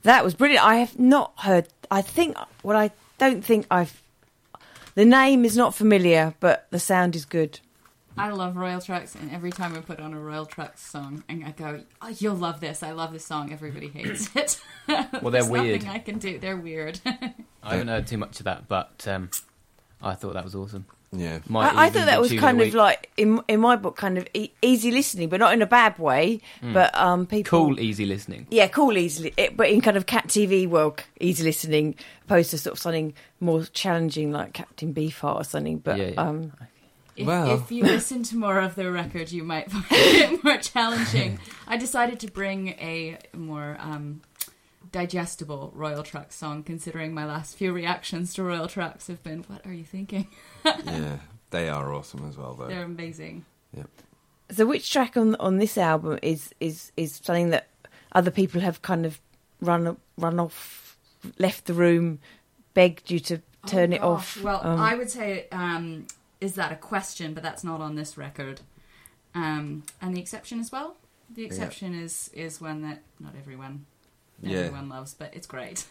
That was brilliant. I have not heard. I don't think I've. The name is not familiar, but the sound is good. I love Royal Trux, and every time I put on a Royal Trux song, and I go, "Oh, you'll love this. I love this song." Everybody hates it. Well, they're weird. Nothing I can do. They're weird. I haven't heard too much of that, but I thought that was awesome. Yeah, I thought that was kind of like in my book, kind of easy listening, but not in a bad way. But people cool, easy listening. Yeah, cool, easy, but in kind of Cat TV world, easy listening, opposed to sort of something more challenging like Captain Beefheart or something. But If you listen to more of the record, you might find it more challenging. I decided to bring a more digestible Royal Trux song, considering my last few reactions to Royal Trux have been, "What are you thinking?" Yeah, they are awesome as well, though. They're amazing. Yep. So, which track on this album is something that other people have kind of run off, left the room, begged you to turn it off? Well, I would say, is that a question? But that's not on this record. And The Exception as well. The Exception is one that not everyone loves, but it's great.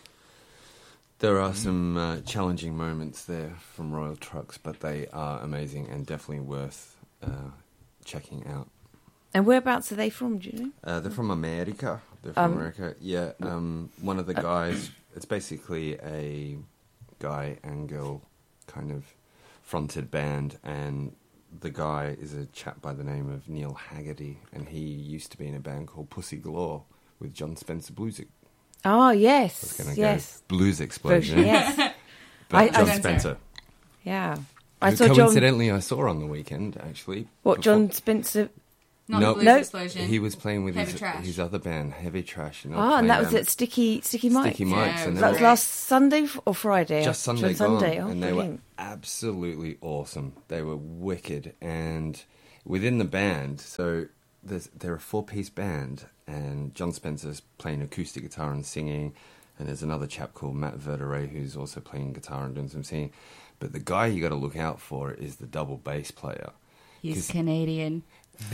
There are some challenging moments there from Royal Trux, but they are amazing and definitely worth checking out. And whereabouts are they from, do you know? They're from America. They're from America. Yeah, one of the guys, it's basically a guy and girl kind of fronted band, and the guy is a chap by the name of Neil Haggerty, and he used to be in a band called Pussy Galore with John Spencer Blues. Oh, yes. I was going to yes. go Blues Explosion. Yes. But John Spencer. Yeah. I saw on the weekend, actually. What, John Spencer? Not Blues Explosion. He was playing with his other band, Heavy Trash. And that was at Sticky Mike's. Sticky Mike's. Yeah, and that was last Sunday or Friday? Just Sunday Sunday. Gone, oh, and brilliant. they were absolutely awesome. They were wicked. And within the band, so they're a 4-piece band, and John Spencer's playing acoustic guitar and singing, and there's another chap called Matt Verderay who's also playing guitar and doing some singing. But the guy you got to look out for is the double bass player. He's Canadian.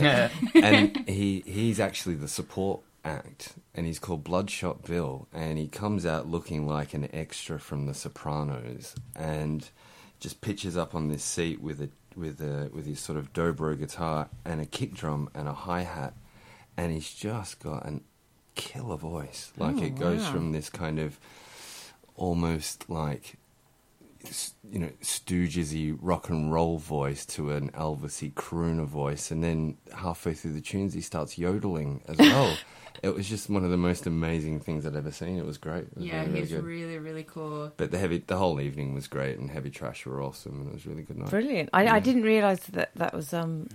And he's actually the support act, and he's called Bloodshot Bill, and he comes out looking like an extra from The Sopranos, and just pitches up on this seat with his sort of dobro guitar and a kick drum and a hi-hat, and he's just got an killer voice. Like it goes from this kind of almost like, you know, Stooges-y rock and roll voice to an Elvis-y crooner voice, and then halfway through the tunes he starts yodeling as well. It was just one of the most amazing things I'd ever seen. It was great. It was he's good. really, really cool. But the whole evening was great, and Heavy Trash were awesome, and it was a really good night. Brilliant. I didn't realise that was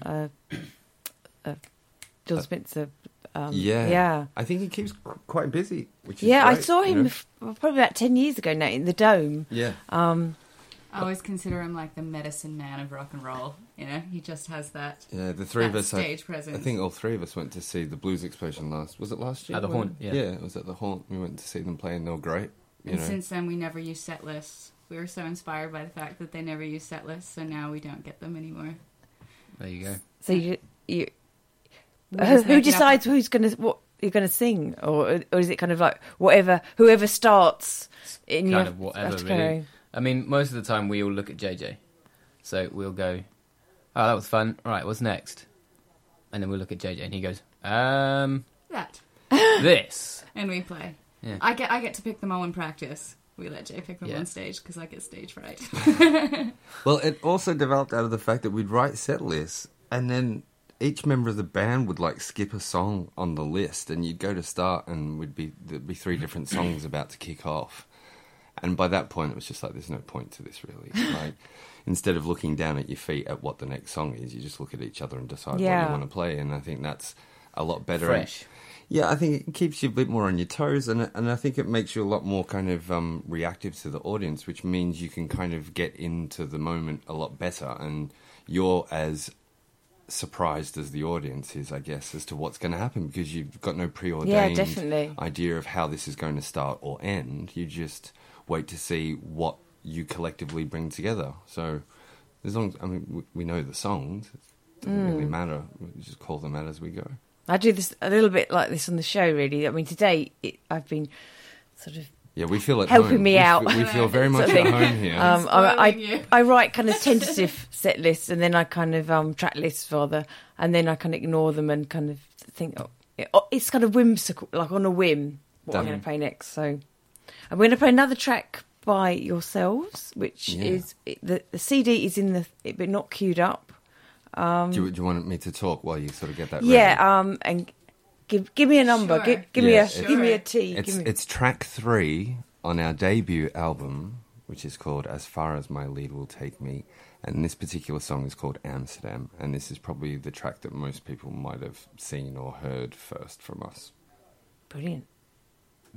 John Spencer. Yeah. I think he keeps quite busy, which is great, I saw him probably about 10 years ago now in the Dome. Yeah. I always consider him like the medicine man of rock and roll. You know, he just has that. Yeah, the three of us. Stage presence. I think all three of us went to see the Blues Explosion Was it last year? At the Haunt. Yeah, it was at the Haunt. We went to see them play, and they were great. And since then, we never used set lists. We were so inspired by the fact that they never used set lists, so now we don't get them anymore. There you go. So you who decides what you're going to sing, or is it kind of like whoever starts in kind of whatever, really. I mean, most of the time we all look at JJ, so we'll go, "Oh, that was fun. Right, what's next?" And then we'll look at JJ, and he goes, that this," and we play. Yeah. I get to pick them all in practice. We let Jay pick them on stage because I get stage fright. Well, it also developed out of the fact that we'd write set lists, and then each member of the band would like skip a song on the list, and you'd go to start, and there'd be 3 different songs about to kick off. And by that point, it was just like, there's no point to this, really. Like, instead of looking down at your feet at what the next song is, you just look at each other and decide what you want to play. And I think that's a lot better. Fresh. Yeah, I think it keeps you a bit more on your toes, and I think it makes you a lot more kind of reactive to the audience, which means you can kind of get into the moment a lot better, and you're as surprised as the audience is, I guess, as to what's going to happen, because you've got no preordained idea of how this is going to start or end. You just wait to see what you collectively bring together. So as long as, we know the songs, it doesn't really matter. We just call them out as we go. I do this a little bit like this on the show, really. I mean, today I've been sort of Yeah, we feel at helping home. me out. We feel very much Sort at of home here. I write kind of tentative set lists, and then I kind of track lists rather, and then I kind of ignore them and kind of think it's kind of whimsical, like on a whim, what I'm going to play next. So I'm going to play another track by yourselves, which is the CD is in but not queued up. Do you want me to talk while you sort of get that ready? Yeah, and give me a number. Sure. Give me a T. It's track 3 on our debut album, which is called As Far As My Lead Will Take Me. And this particular song is called Amsterdam. And this is probably the track that most people might have seen or heard first from us. Brilliant.